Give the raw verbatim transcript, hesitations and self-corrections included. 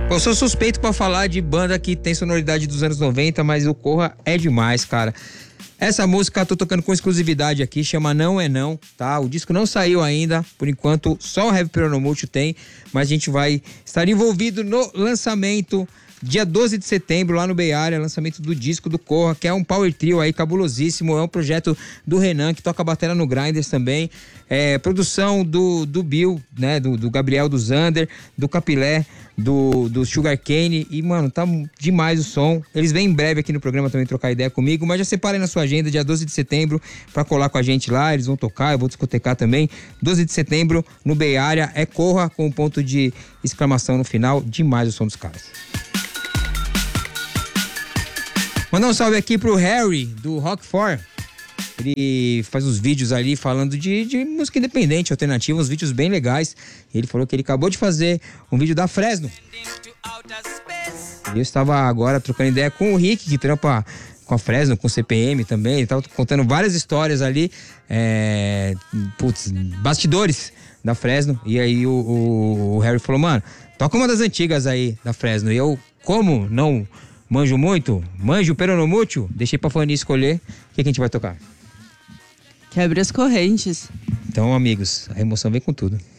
Eu sou suspeito pra falar de banda que tem sonoridade dos anos noventa, mas o Corra é demais, cara. Essa música eu tô tocando com exclusividade aqui, chama Não É Não, tá? O disco não saiu ainda, por enquanto só o Heavy Peronomútil tem, mas a gente vai estar envolvido no lançamento dia doze de setembro, lá no Bay Area, lançamento do disco do Corra, que é um power trio aí cabulosíssimo, é um projeto do Renan, que toca bateria no Grinders também, é produção do, do Bill, né, do, do Gabriel, do Zander, do Capilé, do, do Sugar Cane, e mano, tá demais o som. Eles vêm em breve aqui no programa também trocar ideia comigo, mas já separem na sua agenda, dia doze de setembro, pra colar com a gente lá, eles vão tocar, eu vou discotecar também, doze de setembro, no Bay Area, é Corra, com um ponto de exclamação no final, demais o som dos caras. Mandar um salve aqui pro Harry, do Rock for. Ele faz uns vídeos ali falando de, de música independente, alternativa, uns vídeos bem legais. Ele falou que ele acabou de fazer um vídeo da Fresno. E eu estava agora trocando ideia com o Rick, que trampa com a Fresno, com o C P M também. Ele estava contando várias histórias ali, é, putz, bastidores da Fresno. E aí o, o, o Harry falou, mano, toca uma das antigas aí da Fresno. E eu, como não... manjo muito? Manjo Peronomútil? Deixei pra Fanny escolher. O que, que a gente vai tocar? Quebra as correntes. Então, amigos, a emoção vem com tudo.